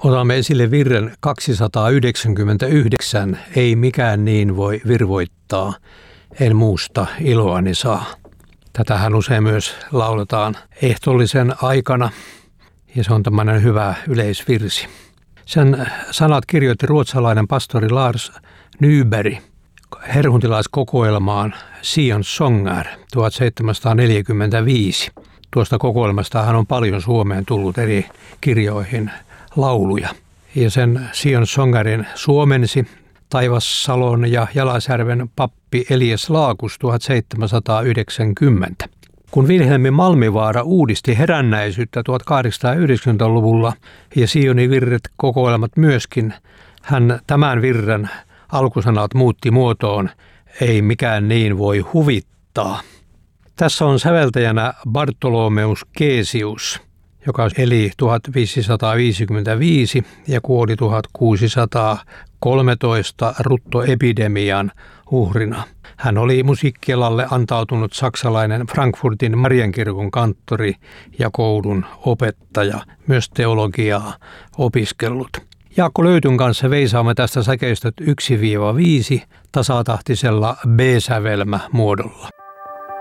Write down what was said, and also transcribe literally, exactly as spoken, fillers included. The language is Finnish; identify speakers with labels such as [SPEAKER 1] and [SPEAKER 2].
[SPEAKER 1] Otamme esille virren kaksisataayhdeksänkymmentäyhdeksän, ei mikään niin voi virvoittaa, en muusta iloani saa. Tätähän usein myös lauletaan ehtoollisen aikana ja se on tämmöinen hyvä yleisvirsi. Sen sanat kirjoitti ruotsalainen pastori Lars Nyberg herhuntilaiskokoelmaan Sions sånger tuhatseitsemänsataaneljäkymmentäviisi. Tuosta kokoelmasta on paljon Suomeen tullut eri kirjoihin lauluja. Ja sen Sions sångerin suomensi Taivassalon ja Jalasjärven pappi Elias Laakus tuhatseitsemänsataayhdeksänkymmentä. Kun Vilhelmi Malmivaara uudisti herännäisyyttä tuhatkahdeksansataayhdeksänkymmentäluvulla ja Sionin virret kokoelmat myöskin, hän tämän virren alkusanat muutti muotoon, ei mikään niin voi huvittaa. Tässä on säveltäjänä Bartholomeus Caesius, joka eli tuhatviisisataaviisikymmentäviisi ja kuoli tuhatkuusisataakolmetoista ruttoepidemian uhrina. Hän oli musiikkialalle antautunut saksalainen Frankfurtin Marienkirkon kanttori ja koulun opettaja, myös teologiaa opiskellut. Jaakko Löytyn kanssa veisaamme tästä säkeistöt yksi viisi tasatahtisella B-sävelmämuodolla.